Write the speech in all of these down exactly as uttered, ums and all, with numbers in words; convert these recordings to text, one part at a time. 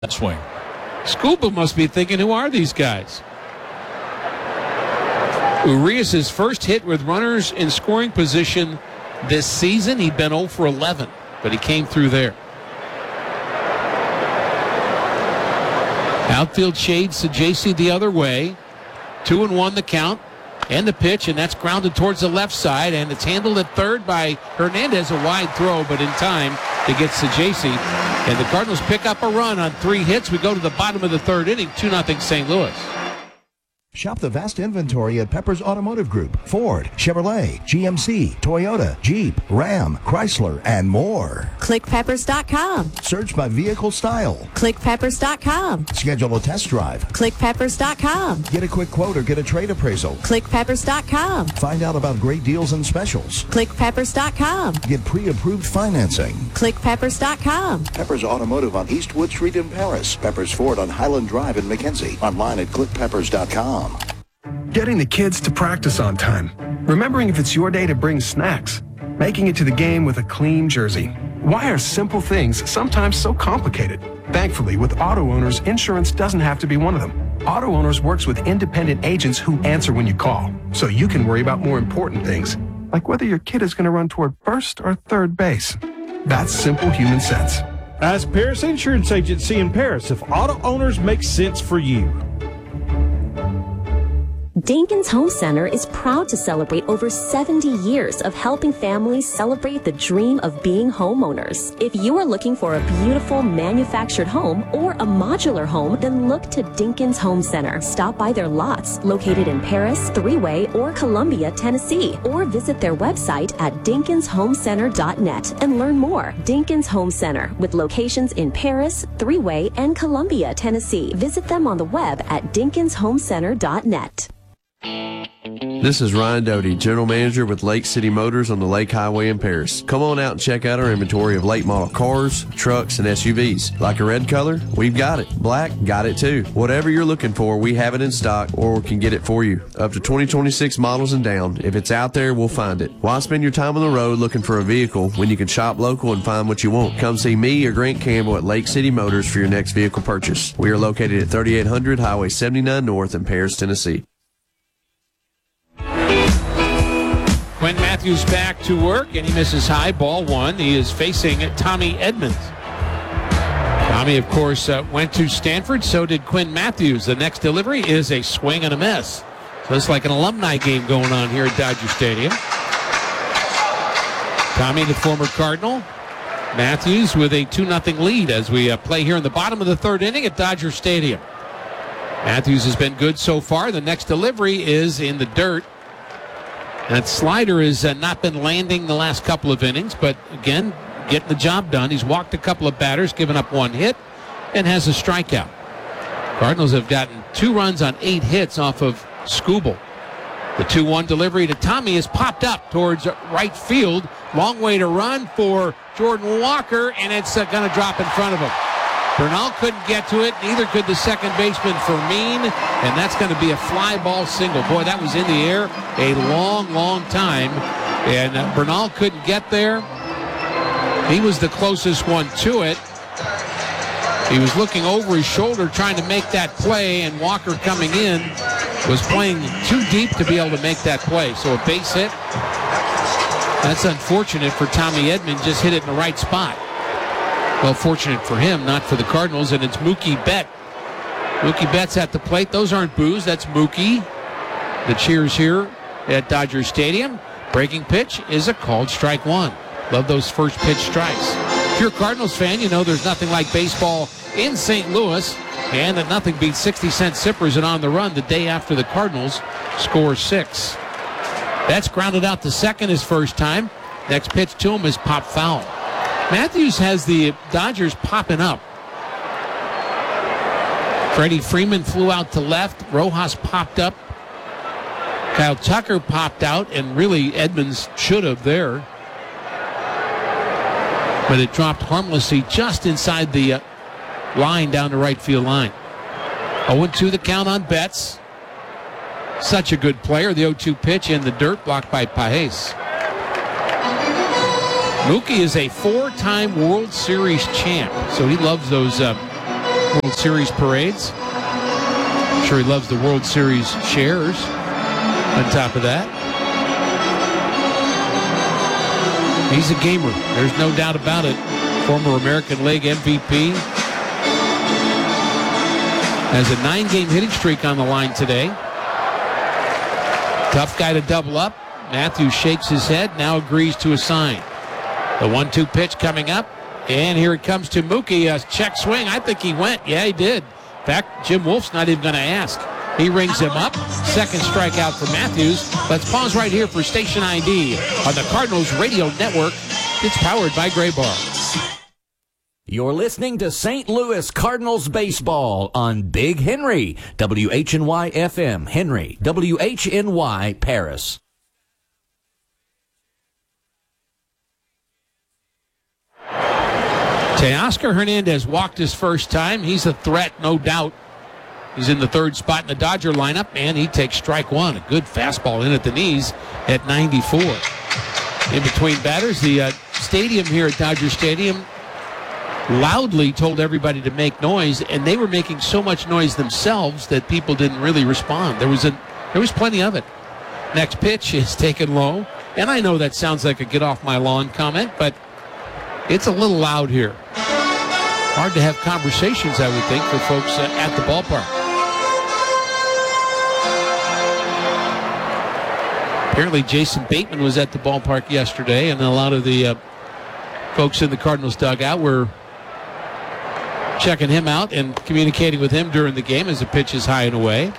swing. Scuba must be thinking, who are these guys? Urias' first hit with runners in scoring position this season. He'd been oh for eleven, but he came through there. Outfield shades to J C the other way. Two and one the count. And the pitch, and that's grounded towards the left side, and it's handled at third by Hernandez. A wide throw, but in time to get to J C. And the Cardinals pick up a run on three hits. We go to the bottom of the third inning, two nothing Saint Louis. Shop the vast inventory at Pepper's Automotive Group. Ford, Chevrolet, G M C, Toyota, Jeep, Ram, Chrysler, and more. click peppers dot com. Search by vehicle style. click peppers dot com. Schedule a test drive. click peppers dot com. Get a quick quote or get a trade appraisal. click peppers dot com. Find out about great deals and specials. click peppers dot com. Get pre-approved financing. click peppers dot com. Peppers Automotive on Eastwood Street in Paris. Peppers Ford on Highland Drive in McKenzie. Online at click peppers dot com. Getting the kids to practice on time. Remembering if it's your day to bring snacks. Making it to the game with a clean jersey. Why are simple things sometimes so complicated? Thankfully, with Auto Owners, insurance doesn't have to be one of them. Auto Owners works with independent agents who answer when you call, so you can worry about more important things, like whether your kid is going to run toward first or third base. That's simple human sense. Ask Paris Insurance Agency in Paris if Auto Owners makes sense for you. Dinkins Home Center is proud to celebrate over seventy years of helping families celebrate the dream of being homeowners. If you are looking for a beautiful manufactured home or a modular home, then look to Dinkins Home Center. Stop by their lots located in Paris, Three-Way, or Columbia, Tennessee, or visit their website at dinkins home center dot net and learn more. Dinkins Home Center, with locations in Paris, Three-Way, and Columbia, Tennessee. Visit them on the web at dinkins home center dot net. This is Ryan Doty, General Manager with Lake City Motors on the Lake Highway in Paris. Come on out and check out our inventory of late model cars, trucks, and S U Vs. Like a red color? We've got it. Black? Got it too. Whatever you're looking for, we have it in stock or can get it for you. Up to twenty twenty-six models and down. If it's out there, we'll find it. Why spend your time on the road looking for a vehicle when you can shop local and find what you want? Come see me or Grant Campbell at Lake City Motors for your next vehicle purchase. We are located at thirty-eight hundred Highway seventy-nine North in Paris, Tennessee. Quinn Matthews back to work, and he misses high, ball one. He is facing Tommy Edmonds. Tommy, of course, uh, went to Stanford. So did Quinn Matthews. The next delivery is a swing and a miss. So it's like an alumni game going on here at Dodger Stadium. Tommy, the former Cardinal. Matthews with a two nothing lead as we uh, play here in the bottom of the third inning at Dodger Stadium. Matthews has been good so far. The next delivery is in the dirt. That slider has uh, not been landing the last couple of innings, but again, getting the job done. He's walked a couple of batters, given up one hit, and has a strikeout. Cardinals have gotten two runs on eight hits off of Skubal. The two one delivery to Tommy has popped up towards right field. Long way to run for Jordan Walker, and it's uh, going to drop in front of him. Bernal couldn't get to it, neither could the second baseman Fermin, and that's going to be a fly ball single. Boy, that was in the air a long, long time, and uh, Bernal couldn't get there. He was the closest one to it. He was looking over his shoulder trying to make that play, and Walker coming in was playing too deep to be able to make that play. So a base hit. That's unfortunate for Tommy Edman, just hit it in the right spot. Well, fortunate for him, not for the Cardinals, and it's Mookie Betts. Mookie Betts at the plate. Those aren't boos, that's Mookie. The cheers here at Dodger Stadium. Breaking pitch is a called strike one. Love those first pitch strikes. If you're a Cardinals fan, you know there's nothing like baseball in Saint Louis, and that nothing beats sixty cent sippers and on the run the day after the Cardinals score six. That's grounded out to second his first time. Next pitch to him is pop foul. Matthews has the Dodgers popping up. Freddie Freeman flew out to left. Rojas popped up. Kyle Tucker popped out, and really Edmonds should have there. But it dropped harmlessly just inside the uh, line down the right field line. oh two the count on Betts. Such a good player. The oh two pitch in the dirt, blocked by Pajes. Mookie is a four-time World Series champ, so he loves those uh, World Series parades. I'm sure he loves the World Series shares on top of that. He's a gamer. There's no doubt about it. Former American League M V P. Has a nine-game hitting streak on the line today. Tough guy to double up. Matthews shakes his head, now agrees to a sign. The one two pitch coming up. And here it comes to Mookie. A check swing. I think he went. Yeah, he did. In fact, Jim Wolf's not even going to ask. He rings him up. Second strikeout for Matthews. Let's pause right here for Station I D on the Cardinals Radio Network. It's powered by Gray Bar. You're listening to Saint Louis Cardinals baseball on Big Henry, W H N Y F M, Henry, W H N Y, Paris. Teoscar Hernandez walked his first time. He's a threat, no doubt. He's in the third spot in the Dodger lineup, and he takes strike one. A good fastball in at the knees at ninety-four. In between batters, the uh, stadium here at Dodger Stadium loudly told everybody to make noise, and they were making so much noise themselves that people didn't really respond. There was a there was plenty of it. Next pitch is taken low, and I know that sounds like a get off my lawn comment, but it's a little loud here. Hard to have conversations, I would think, for folks uh, at the ballpark. Apparently Jason Bateman was at the ballpark yesterday, and a lot of the uh, folks in the Cardinals dugout were checking him out and communicating with him during the game as the pitch is high and away.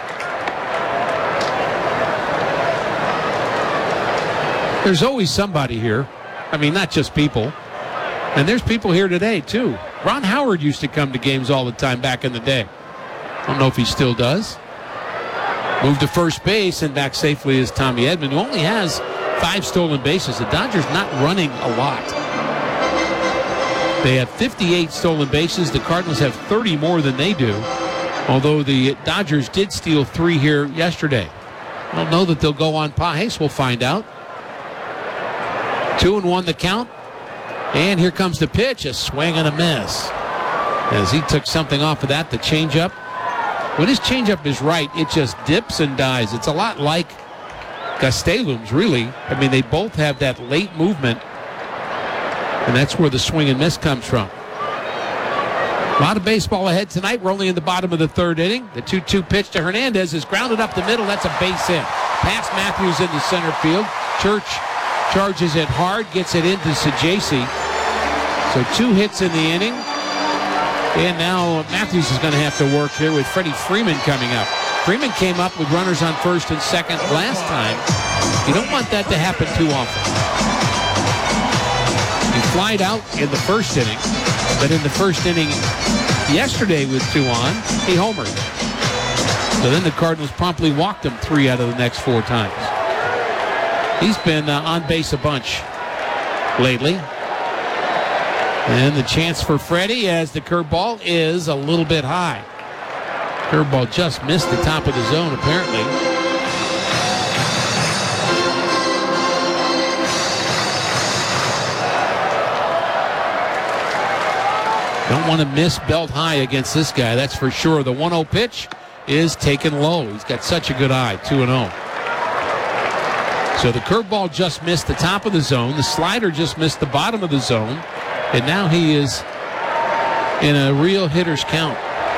There's always somebody here. I mean, not just people. And there's people here today, too. Ron Howard used to come to games all the time back in the day. I don't know if he still does. Moved to first base, and back safely is Tommy Edman, who only has five stolen bases. The Dodgers not running a lot. They have fifty-eight stolen bases. The Cardinals have thirty more than they do, although the Dodgers did steal three here yesterday. I don't know that they'll go on pace. We'll find out. Two and one the count. And here comes the pitch, a swing and a miss. As he took something off of that, the changeup. When his changeup is right, it just dips and dies. It's a lot like Gastelum's, really. I mean, they both have that late movement, and that's where the swing and miss comes from. A lot of baseball ahead tonight. We're only in the bottom of the third inning. The two two pitch to Hernandez is grounded up the middle. That's a base hit. Past Matthews into center field. Church charges it hard, gets it into Sajaci. So two hits in the inning. And now Matthews is going to have to work here with Freddie Freeman coming up. Freeman came up with runners on first and second last time. You don't want that to happen too often. He flied out in the first inning, but in the first inning yesterday with two on, he homered. So then the Cardinals promptly walked him three out of the next four times. He's been uh, on base a bunch lately. And the chance for Freddie as the curveball is a little bit high. Curveball just missed the top of the zone, apparently. Don't want to miss belt high against this guy, that's for sure. The one oh pitch is taken low. He's got such a good eye, two and oh. So the curveball just missed the top of the zone. The slider just missed the bottom of the zone. And now he is in a real hitter's count.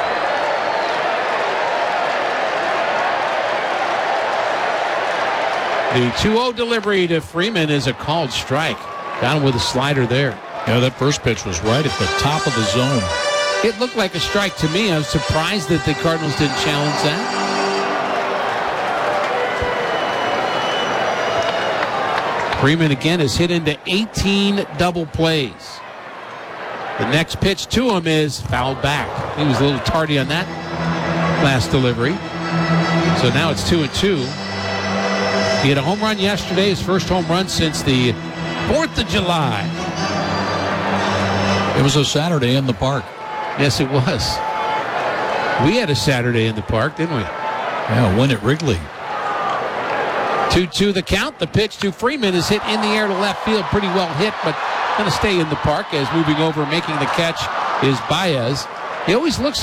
The two oh delivery to Freeman is a called strike. Got him with a slider there. Yeah, that first pitch was right at the top of the zone. It looked like a strike to me. I was surprised that the Cardinals didn't challenge that. Freeman again is hit into eighteen double plays. The next pitch to him is fouled back. He was a little tardy on that last delivery. So now it's two and two. He had a home run yesterday, his first home run since the fourth of July. It was a Saturday in the park. Yes, it was. We had a Saturday in the park, didn't we? Yeah, win at Wrigley. two two the count. The pitch to Freeman is hit in the air to left field. Pretty well hit, but going to stay in the park as moving over, making the catch is Baez. He always looks